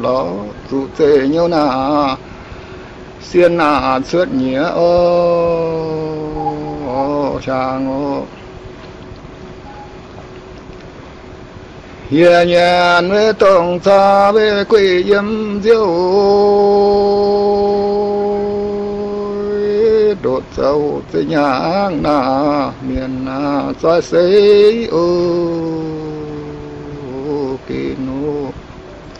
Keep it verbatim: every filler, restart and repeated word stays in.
ló tụ tê nhau na xiên na xuất nhía ô chàng ô hiền nhàn với tổng xa với quỷ yếm diêu đột sâu tới nhang na miền na xoay xế ô kỳ nô